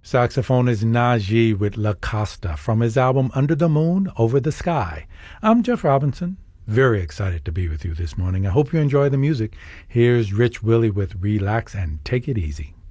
Saxophonist Najee with La Costa from his album Under the Moon, Over the Sky. I'm Jeff Robinson, very excited to be with you this morning. I hope you enjoy the music. Here's Rich Willie with Relax and Take It Easy.